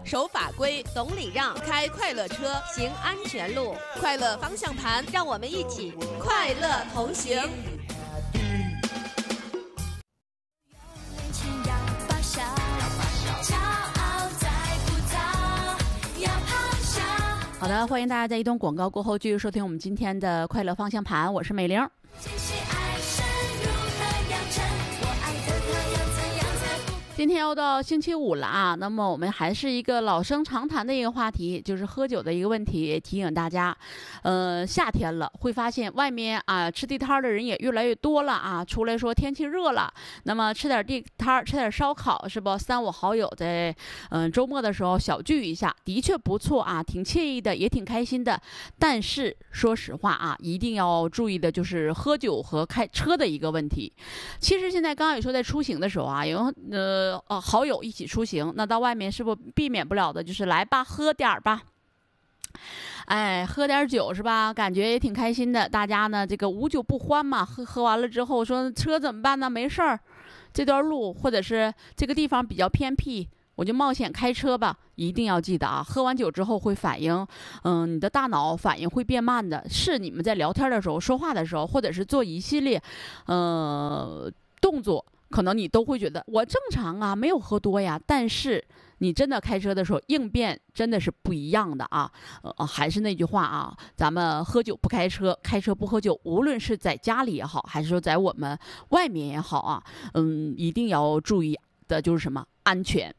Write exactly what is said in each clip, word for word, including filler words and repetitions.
守法规，懂礼让，开快乐车，行安全路，快乐方向盘，让我们一起快乐同行。 好的，欢迎大家在一段广告过后继续收听我们今天的快乐方向盘，我是美玲。今天又到星期五了啊，那么我们还是一个老生常谈的一个话题，就是喝酒的一个问题。提醒大家，呃，夏天了，会发现外面啊吃地摊的人也越来越多了啊。出来说天气热了，那么吃点地摊，吃点烧烤，是不？三五好友在嗯、呃、周末的时候小聚一下，的确不错啊，挺惬意的，也挺开心的。但是说实话啊，一定要注意的就是喝酒和开车的一个问题。其实现在刚刚也说在出行的时候啊，有呃。呃，好友一起出行，那到外面是不避免不了的，就是来吧，喝点儿吧，哎，喝点酒是吧？感觉也挺开心的。大家呢，这个无酒不欢嘛，喝喝完了之后说车怎么办呢？没事儿，这段路或者是这个地方比较偏僻，我就冒险开车吧。一定要记得啊，喝完酒之后会反应，嗯，你的大脑反应会变慢的。是你们在聊天的时候、说话的时候，或者是做一系列，呃，动作。可能你都会觉得我正常啊，没有喝多呀，但是你真的开车的时候应变真的是不一样的啊。呃，还是那句话啊，咱们喝酒不开车，开车不喝酒，无论是在家里也好，还是说在我们外面也好啊，嗯，一定要注意的就是什么安全。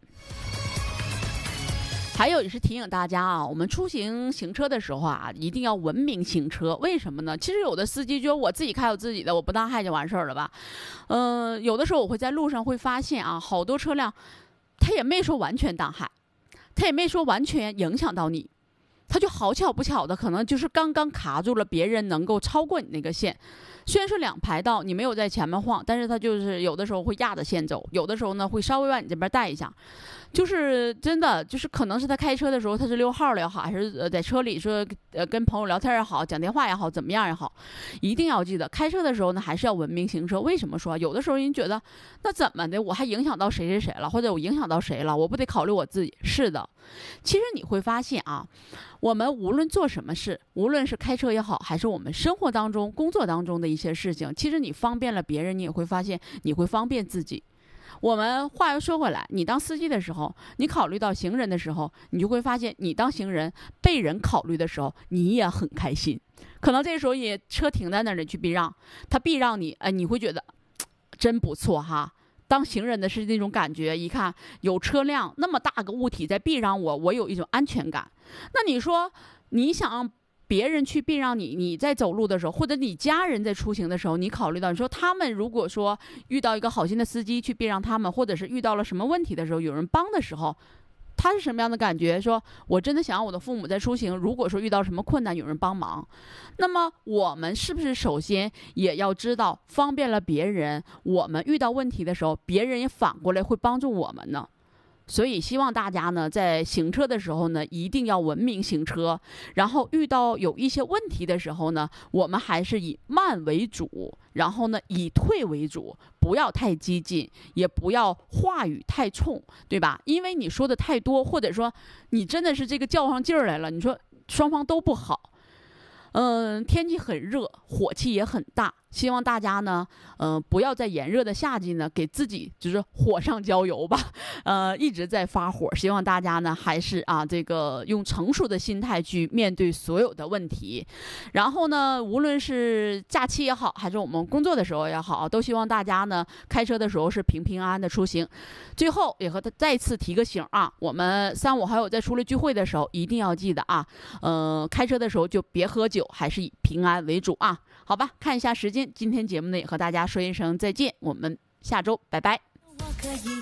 还有也是提醒大家啊，我们出行行车的时候啊，一定要文明行车。为什么呢？其实有的司机觉得我自己开我自己的，我不当害就完事儿了吧。嗯、呃，有的时候我会在路上会发现啊，好多车辆，他也没说完全当害，他也没说完全影响到你，他就好巧不巧的，可能就是刚刚卡住了别人能够超过你那个线。虽然说两排道你没有在前面晃，但是他就是有的时候会压着线走，有的时候呢会稍微往你这边带一下。就是真的，就是可能是他开车的时候他是溜号了也好，还是呃在车里说呃跟朋友聊天也好，讲电话也好，怎么样也好，一定要记得开车的时候呢还是要文明行车。为什么说有的时候人觉得那怎么的，我还影响到谁谁谁了，或者我影响到谁了，我不得考虑我自己？是的，其实你会发现啊，我们无论做什么事，无论是开车也好，还是我们生活当中工作当中的一些事情，其实你方便了别人，你也会发现你会方便自己。我们话又说回来，你当司机的时候，你考虑到行人的时候，你就会发现你当行人被人考虑的时候，你也很开心。可能这时候你车停在那里去避让，他避让你，哎，你会觉得真不错哈。当行人的是那种感觉，一看有车辆那么大个物体在避让我，我有一种安全感。那你说你想别人去避让你，你在走路的时候，或者你家人在出行的时候，你考虑到你说他们如果说遇到一个好心的司机去避让他们，或者是遇到了什么问题的时候，有人帮的时候，他是什么样的感觉？说我真的想让我的父母在出行，如果说遇到什么困难有人帮忙，那么我们是不是首先也要知道方便了别人，我们遇到问题的时候，别人也反过来会帮助我们呢？所以希望大家呢在行车的时候呢一定要文明行车，然后遇到有一些问题的时候呢，我们还是以慢为主，然后呢以退为主，不要太激进，也不要话语太冲，对吧？因为你说的太多，或者说你真的是这个较上劲儿来了，你说双方都不好。嗯，天气很热，火气也很大，希望大家呢，嗯、呃，不要在炎热的夏季呢，给自己就是火上浇油吧，呃，一直在发火。希望大家呢，还是啊，这个用成熟的心态去面对所有的问题。然后呢，无论是假期也好，还是我们工作的时候也好，都希望大家呢，开车的时候是平平安安的出行。最后也和他再次提个醒啊，我们三五好友在出来聚会的时候，一定要记得啊，呃，开车的时候就别喝酒。还是以平安为主啊，好吧，看一下时间，今天节目呢也和大家说一声再见，我们下周拜拜。